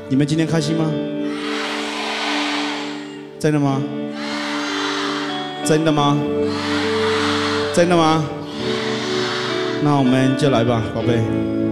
你们今天开心吗？真的吗？真的吗？真的吗？那我们就来吧，宝贝。